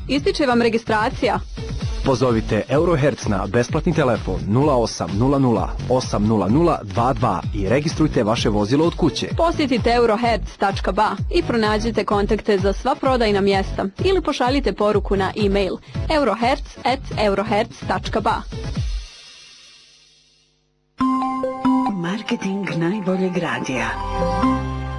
ističe vam registracija. Pozovite Eurohertz na besplatni telefon 0800 800 22 i registrujte vaše vozilo od kuće. Posjetite eurohertz.ba i pronađite kontakte za sva prodajna mjesta ili pošaljite poruku na e-mail eurohertz@eurohertz.ba. Marketing najboljeg radija.